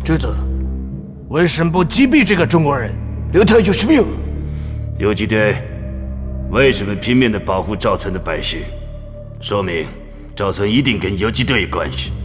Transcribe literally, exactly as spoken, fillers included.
主子，为什么不击毙这个中国人？ 刘太有什么用？ 游击队为什么拼命地保护赵村的百姓？说明赵村一定跟游击队有关系。